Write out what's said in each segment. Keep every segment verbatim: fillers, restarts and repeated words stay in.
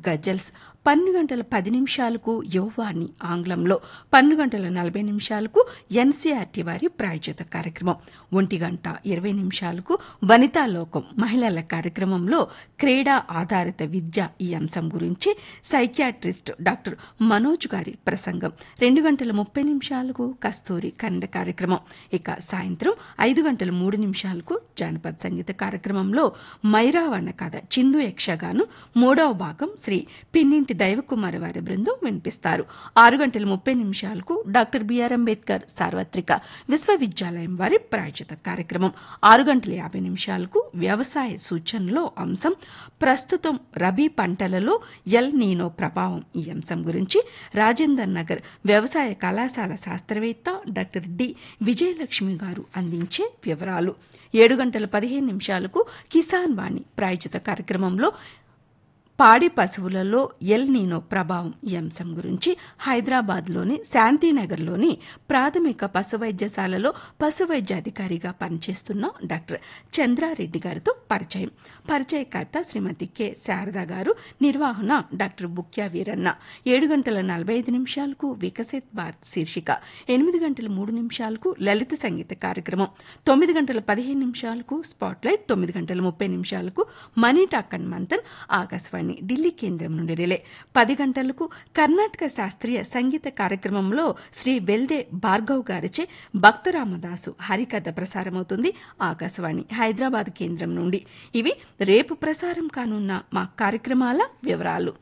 Ghazals, పన్నెండు గంటల పది నిమిషాలకు యువవాణి ఆంగ్లంలో, పన్నెండు గంటల నలభై నిమిషాలకు ఎన్సీఆర్టీ వారి ప్రాయోజిత కార్యక్రమం, ఒంటి గంట ఇరవై నిమిషాలకు వనితా లోకం మహిళల కార్యక్రమంలో క్రీడా ఆధారిత విద్య ఈ అంశం గురించి సైకియాట్రిస్ట్ డాక్టర్ మనోజ్ గారి ప్రసంగం, రెండు గంటల ముప్పై నిమిషాలకు కస్తూరి కన్నడ కార్యక్రమం. ఇక సాయంత్రం ఐదు గంటల మూడు నిమిషాలకు జానపద సంగీత కార్యక్రమంలో మైరావణ కథ చిందు యక్షగానం మూడవ భాగం శ్రీ పిన్నింటి దైవకుమారి వారి బృందం వినిపిస్తారు. ఆరు గంటల ముప్పై నిమిషాలకు డాక్టర్ బిఆర్ అంబేద్కర్ సార్వత్రిక విశ్వవిద్యాలయం వారి ప్రాయోజిత కార్యక్రమం, ఆరు గంటల యాభై నిమిషాలకు వ్యవసాయ సూచనలో అంశం ప్రస్తుతం రబీ పంటలలో ఎల్ నీనో ప్రభావం ఈ అంశం గురించి రాజేందర్ నగర్ వ్యవసాయ కళాశాల శాస్త్రవేత్త డాక్టర్ డి విజయలక్ష్మి గారు అందించే వివరాలు. ఏడు గంటల పదిహేను నిమిషాలకు కిసాన్ వాణి ప్రాయోజిత కార్యక్రమంలో పాడి పశువులలో ఎల్ నీనో ప్రభావం ఈ అంశం గురించి హైదరాబాద్లోని శాంతినగర్లోని ప్రాథమిక పశు వైద్యశాలలో పశు వైద్యాధికారిగా పనిచేస్తున్న డాక్టర్ చంద్రారెడ్డి గారితో పరిచయం. పరిచయకర్త శ్రీమతి కె శారద గారు, నిర్వహణ డాక్టర్ బుక్యా వీరన్న. ఏడు గంటల నలభై ఐదు నిమిషాలకు వికసిత్ భారత్ శీర్షిక, ఎనిమిది గంటల మూడు నిమిషాలకు లలిత సంగీత కార్యక్రమం, తొమ్మిది గంటల పదిహేను నిమిషాలకు స్పాట్లైట్, తొమ్మిది గంటల ముప్పై నిమిషాలకు money talk and Manthan Akashvani Delhi కేంద్రం నుండి రిలే. పది గంటలకు కర్ణాటక శాస్త్రీయ సంగీత కార్యక్రమంలో శ్రీ వెల్దే భార్గవ్ గారిచే భక్తరామదాసు హరికథ ప్రసారమవుతుంది ఆకాశవాణి హైదరాబాద్ కేంద్రం నుండి. ఇవి రేపు ప్రసారం కానున్న మా కార్యక్రమాల వివరాలు.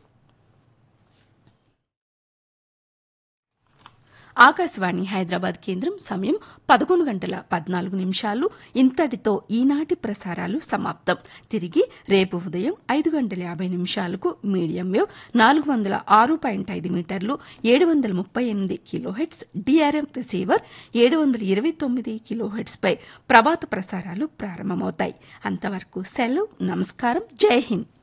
ఆకాశవాణి హైదరాబాద్ కేంద్రం సమయం పదకొండు గంటల పద్నాలుగు నిమిషాలు. ఇంతటితో ఈనాటి ప్రసారాలు సమాప్తం. తిరిగి రేపు ఉదయం ఐదు గంటల యాభై నిమిషాలకు మీడియం వేవ్ నాలుగు వందల ఆరు పాయింట్ ఐదు మీటర్లు ఏడు వందల ముప్పై ఎనిమిది కిలోహెట్స్ డిఆర్ఎం రిసీవర్ ఏడు వందల ఇరవై తొమ్మిది కిలోహెట్స్ పై ప్రభాత ప్రసారాలు ప్రారంభమవుతాయి. అంతవరకు సెలవు, నమస్కారం, జై హింద్.